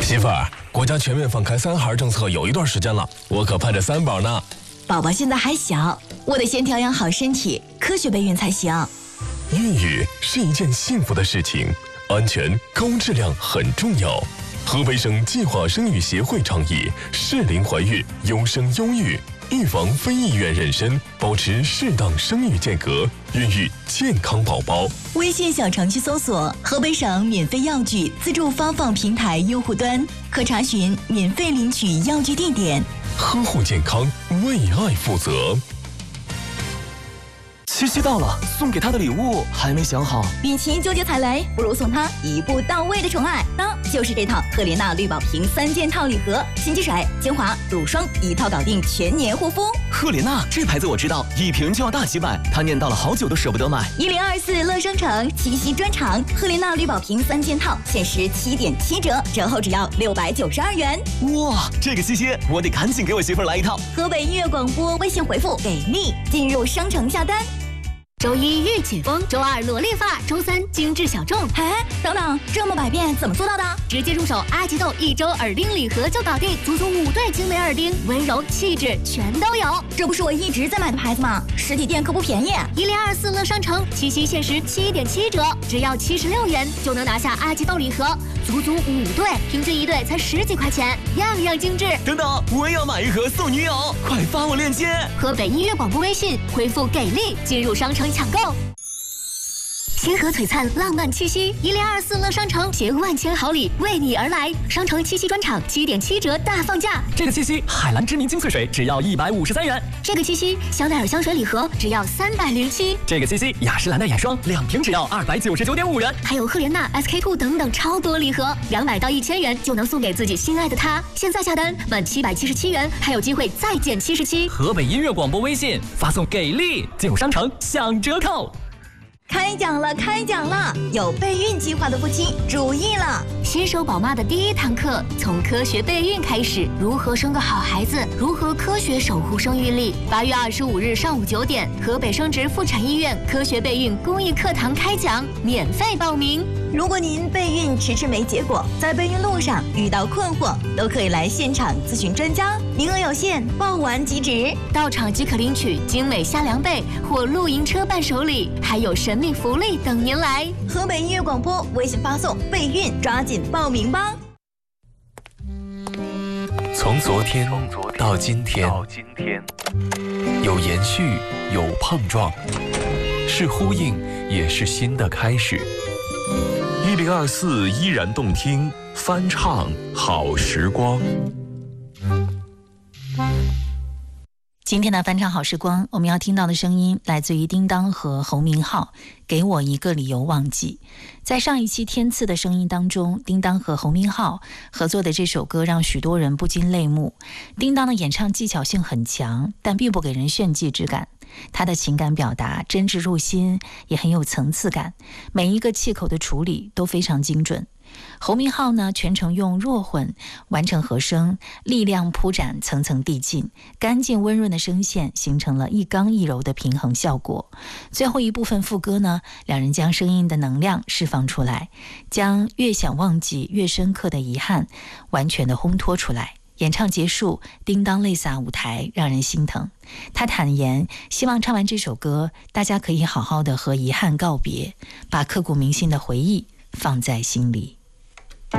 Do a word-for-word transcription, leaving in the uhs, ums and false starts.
媳妇儿，国家全面放开三孩政策有一段时间了，我可盼着三宝呢。 宝宝现在还小，我得先调养好身体，科学备孕才行。 孕育是一件幸福的事情，安全高质量很重要。河北省计划生育协会倡议适龄怀孕，优生优育，预防非意愿妊娠，保持适当生育间隔，孕育健康宝宝。 微信小程序搜索河北省免费药具自助发放平台用户端，可查询免费领取药具地点。 呵护健康，为爱负责。 七夕到了，送给他的礼物还没想好。 与其纠结踩雷，不如送他一步到位的宠爱，那就是这套赫莲娜绿宝瓶三件套礼盒，洗洁水、精华、乳霜一套搞定，全年护肤。 赫莲娜这牌子我知道，一瓶就要大几百，他念叨了好久都舍不得买。 一零二四乐商城七夕专场，赫莲娜绿宝瓶三件套限时七点七折，折后只要六百九十二元。 哇，这个七夕我得赶紧给我媳妇儿来一套。 河北音乐广播微信回复给力，进入商城下单。 周一御姐风，周二萝莉范，周三精致小众。 哎，等等，这么百变怎么做到的？ 直接入手阿吉豆一周耳钉礼盒就搞定，足足五对精美耳钉，温柔气质全都有。 这不是我一直在买的牌子吗？实体店可不便宜。 一零二四乐商城七夕限时七点七折，只要七十六元就能拿下阿吉豆礼盒，足足五对，平均一对才十几块钱，样样精致。 等等，我也要买一盒送女友，快发我链接。 河北音乐广播微信回复给力进入商城抢购。星河璀璨，浪漫七夕，一零二四乐商城携万千好礼为你而来。商城七夕专场七点七折大放价。 这个七夕，海蓝知名精粹水只要一百五十三元。 这个七夕，香奈儿香水礼盒只要三百零七。 这个七夕，雅诗兰黛眼霜两瓶只要二百九十九点五元。 还有赫莲娜、S K two 等等超多礼盒，两百到一千元就能送给自己心爱的他。现在下单满七百七十七元，还有机会再减七十七。 河北音乐广播微信发送给力，进入商城享折扣。 开奖了，开奖了！有备孕计划的夫妻注意了， 新手宝妈的第一堂课从科学备孕开始，如何生个好孩子，如何科学守护生育力。八月二十五日上午九点，河北生殖妇产医院科学备孕公益课堂开讲，免费报名。 如果您备孕迟迟没结果，在备孕路上遇到困惑，都可以来现场咨询专家，名额有限，报完即止。 到场即可领取精美虾凉被或露营车伴手礼，还有神秘福利等您来。 河北音乐广播微信发送备孕，抓紧报名吧。 从昨天到今天，有延续，有碰撞，是呼应，也是新的开始。一零二四依然动听，翻唱好时光。 今天的翻唱好时光，我们要听到的声音来自于叮当和侯明昊，给我一个理由忘记。在上一期天赐的声音当中，叮当和侯明昊合作的这首歌让许多人不禁泪目。叮当的演唱技巧性很强，但并不给人炫技之感，他的情感表达真挚入心，也很有层次感，每一个气口的处理都非常精准。侯明昊呢，全程用弱混完成和声，力量铺展，层层递进，干净温润的声线形成了一刚一柔的平衡效果。最后一部分副歌呢，两人将声音的能量释放出来，将越想忘记越深刻的遗憾完全的烘托出来。演唱结束，叮当泪洒舞台，让人心疼。他坦言，希望唱完这首歌，大家可以好好的和遗憾告别，把刻骨铭心的回忆放在心里。